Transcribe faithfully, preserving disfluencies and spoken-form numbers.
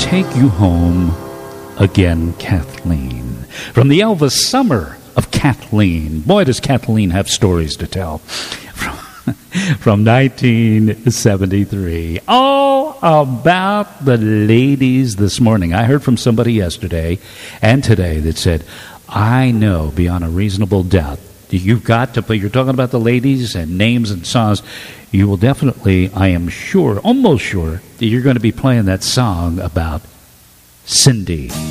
Take You Home Again, Kathleen. From the Elvis Summer of Kathleen. Boy, does Kathleen have stories to tell. From, from nineteen seventy-three. All about the ladies this morning. I heard from somebody yesterday and today that said, I know beyond a reasonable doubt you've got to put, you're talking about the ladies and names and songs. You will definitely, I am sure, almost sure, that you're going to be playing that song about Cindy.